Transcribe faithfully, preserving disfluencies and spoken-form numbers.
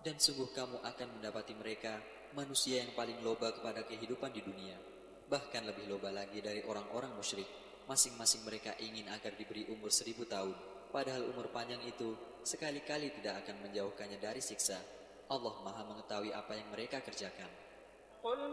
Dan sungguh kamu akan mendapati mereka manusia yang paling loba kepada kehidupan di dunia, bahkan lebih loba lagi dari orang-orang musyrik. Masing-masing mereka ingin agar diberi umur seribu tahun, padahal umur panjang itu sekali-kali tidak akan menjauhkannya dari siksa. Allah Maha mengetahui apa yang mereka kerjakan.